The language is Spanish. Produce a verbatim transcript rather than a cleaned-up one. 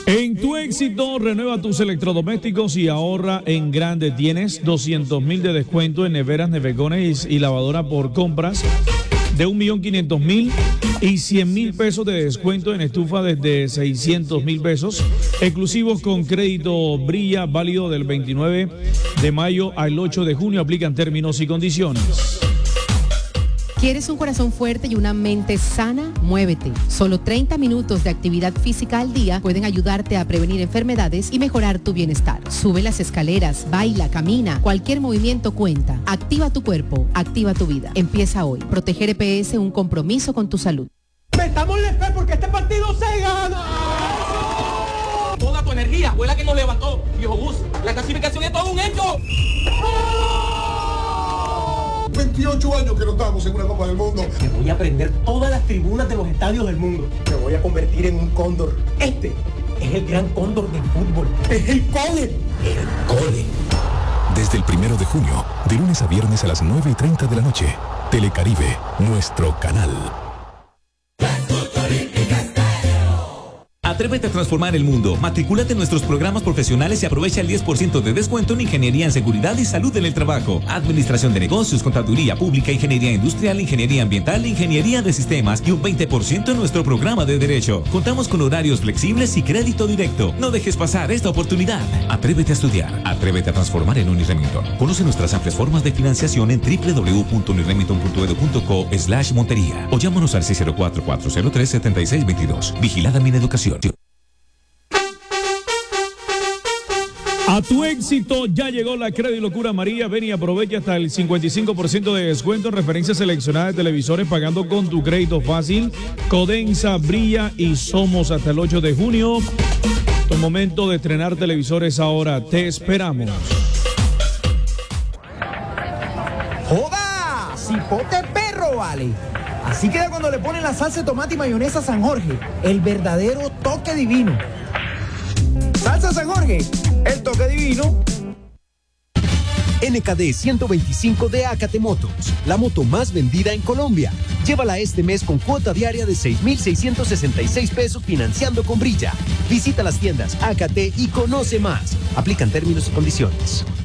En tu éxito, renueva tus electrodomésticos y ahorra en grande. Tienes doscientos mil de descuento en neveras, nevegones y lavadora por compras de un millón quinientos mil y cien mil pesos de descuento en estufa desde seiscientos mil pesos, exclusivos con crédito Brilla, válido del veintinueve de mayo al ocho de junio. Aplican términos y condiciones. ¿Quieres un corazón fuerte y una mente sana? Muévete. Solo treinta minutos de actividad física al día pueden ayudarte a prevenir enfermedades y mejorar tu bienestar. Sube las escaleras, baila, camina. Cualquier movimiento cuenta. Activa tu cuerpo, activa tu vida. Empieza hoy. Proteger E P S, un compromiso con tu salud. ¡Metámosle fe porque este partido se gana! Toda tu energía fue la que nos levantó, viejo Gus. La clasificación es todo un hecho. veintiocho años que no estamos en una Copa del Mundo. Te voy a prender todas las tribunas de los estadios del mundo. Me voy a convertir en un cóndor. Este es el gran cóndor del fútbol. Es el cole. El cole. Desde el primero de junio, de lunes a viernes a las nueve y treinta de la noche, Telecaribe, nuestro canal. Atrévete a transformar el mundo. Matricúlate en nuestros programas profesionales y aprovecha el diez por ciento de descuento en Ingeniería en Seguridad y Salud en el Trabajo, Administración de Negocios, Contaduría Pública, Ingeniería Industrial, Ingeniería Ambiental, Ingeniería de Sistemas y un veinte por ciento en nuestro programa de Derecho. Contamos con horarios flexibles y crédito directo. No dejes pasar esta oportunidad. Atrévete a estudiar. Atrévete a transformar en Uniremington. Conoce nuestras amplias formas de financiación en doble u doble u doble u punto uniremington punto edu punto co slash montería o llámanos al seis cero cuatro, cuatro cero tres, siete seis dos dos. Vigilada Mineducación. A tu éxito ya llegó la Credilocura María. Ven y aprovecha hasta el cincuenta y cinco por ciento de descuento en referencias seleccionadas de televisores pagando con tu crédito fácil. Codensa, Brilla y Somos hasta el ocho de junio. Tu momento de estrenar televisores ahora. Te esperamos. ¡Joda! ¡Cipote perro, vale! Así queda cuando le ponen la salsa de tomate y mayonesa San Jorge. El verdadero toque divino. Salsa San Jorge, el toque divino. N K D ciento veinticinco de Acate Motos, la moto más vendida en Colombia. Llévala este mes con cuota diaria de seis mil seiscientos sesenta y seis pesos financiando con Brilla. Visita las tiendas Acate y conoce más. Aplican términos y condiciones.